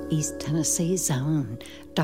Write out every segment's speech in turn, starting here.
East Tennessee's own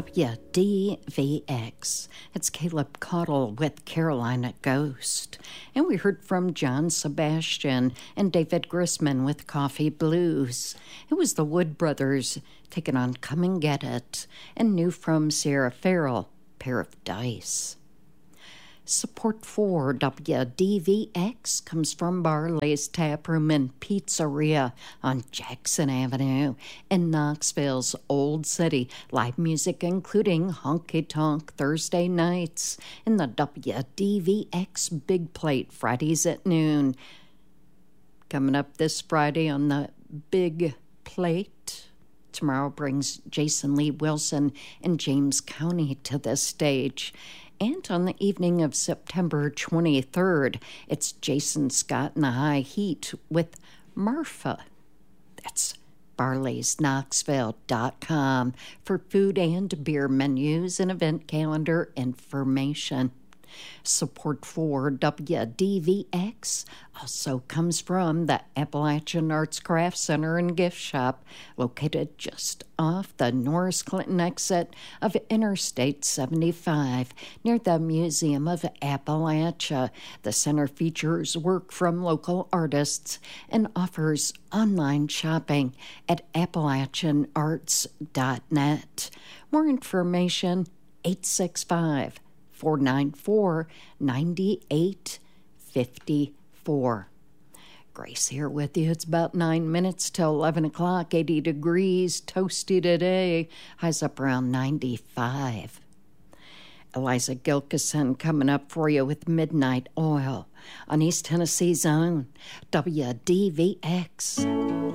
WDVX. It's Caleb Caudle with Carolina Ghost. And we heard from John Sebastian and David Grisman with Coffee Blues. It was the Wood Brothers taking on Come and Get It, and new from Sierra Farrell, Pair of Dice. Support for WDVX comes from Barley's Taproom and Pizzeria on Jackson Avenue in Knoxville's Old City. Live music including Honky Tonk Thursday nights in the WDVX Big Plate Fridays at noon. Coming up this Friday on the Big Plate, tomorrow brings Jason Lee Wilson and James County to the stage. And on the evening of September 23rd, it's Jason Scott and the High Heat with Marfa. That's barleysknoxville.com for food and beer menus and event calendar information. Support for WDVX also comes from the Appalachian Arts Craft Center and Gift Shop, located just off the Norris Clinton exit of Interstate 75 near the Museum of Appalachia. The center features work from local artists and offers online shopping at appalachianarts.net. More information, 865-494-9854. Grace here with you. It's about 9 minutes till 11 o'clock, 80 degrees, toasty today, highs up around 95. Eliza Gilkison coming up for you with Midnight Oil on East Tennessee's own WDVX.